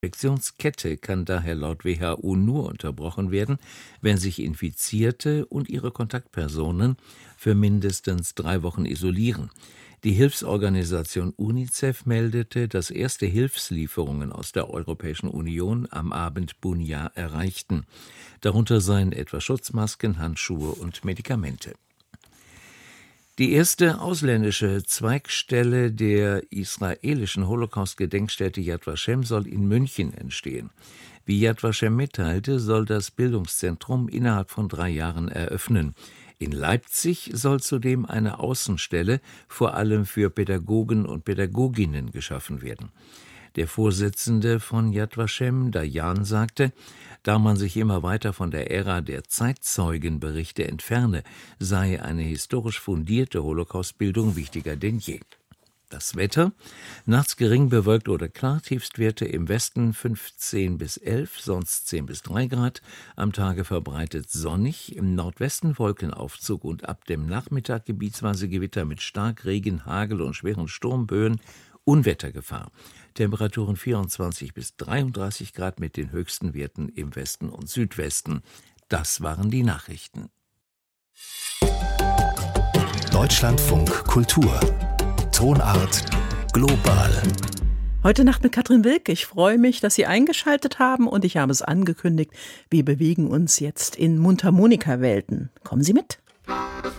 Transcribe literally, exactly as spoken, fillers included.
Infektionskette kann daher laut W H O nur unterbrochen werden, wenn sich Infizierte und ihre Kontaktpersonen für mindestens drei Wochen isolieren. Die Hilfsorganisation UNICEF meldete, dass erste Hilfslieferungen aus der Europäischen Union am Abend Bunia erreichten. Darunter seien etwa Schutzmasken, Handschuhe und Medikamente. Die erste ausländische Zweigstelle der israelischen Holocaust-Gedenkstätte Yad Vashem soll in München entstehen. Wie Yad Vashem mitteilte, soll das Bildungszentrum innerhalb von drei Jahren eröffnen. In Leipzig soll zudem eine Außenstelle vor allem für Pädagogen und Pädagoginnen geschaffen werden. Der Vorsitzende von Yad Vashem, Dayan, sagte, da man sich immer weiter von der Ära der Zeitzeugenberichte entferne, sei eine historisch fundierte Holocaustbildung wichtiger denn je. Das Wetter: nachts gering bewölkt oder klar, Tiefstwerte im Westen fünfzehn bis elf, sonst zehn bis drei Grad, am Tage verbreitet sonnig, im Nordwesten Wolkenaufzug und ab dem Nachmittag gebietsweise Gewitter mit Starkregen, Hagel und schweren Sturmböen, Unwettergefahr. Temperaturen vierundzwanzig bis dreiunddreißig Grad mit den höchsten Werten im Westen und Südwesten. Das waren die Nachrichten. Deutschlandfunk Kultur. Tonart global. Heute Nacht mit Katrin Wilke. Ich freue mich, dass Sie eingeschaltet haben und ich habe es angekündigt, wir bewegen uns jetzt in Mundharmonika-Welten. Kommen Sie mit?